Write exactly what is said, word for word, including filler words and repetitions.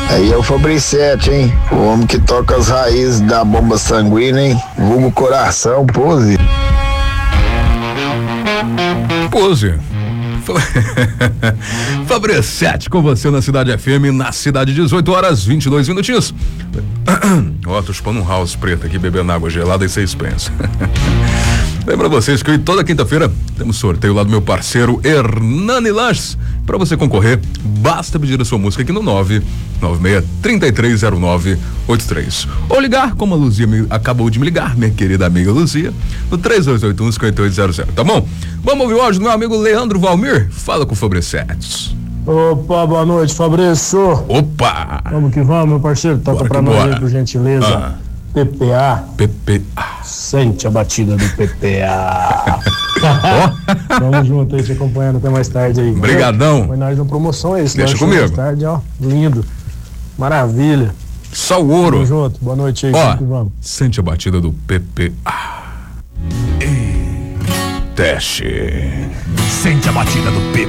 Aí é o Fabricete, hein? O homem que toca as raízes da bomba sanguínea, hein? Vulgo coração, pose. Pose. Fabricete com você na Cidade F M, na cidade, dezoito horas, vinte e dois minutinhos. Ó, tô chupando um house preto aqui, bebendo água gelada e seis pence. Lembra vocês que toda quinta-feira temos sorteio lá do meu parceiro Hernani Lanches. Para você concorrer, basta pedir a sua música aqui no nove nove seis, três três zero nove oito três. Ou ligar, como a Luzia me, acabou de me ligar, minha querida amiga Luzia, no três dois oito um, cinco oito zero zero, tá bom? Vamos ouvir o áudio do meu amigo Leandro Valmir. Fala com o Fabricete. Opa, boa noite, Fabrício. Opa! Vamos que vamos, meu parceiro. Toca pra nós aí, por gentileza. Ah. P P A. P P A. Sente a batida do P P A. Vamos junto aí, te acompanhando até mais tarde aí. Obrigadão. Foi nós na promoção aí. Deixa comigo. Mais tarde, ó. Lindo. Maravilha. Só o ouro. Vamos junto. Boa noite aí. Ó, vamos. sente a batida do P P A. E... Teste. Sente a batida do P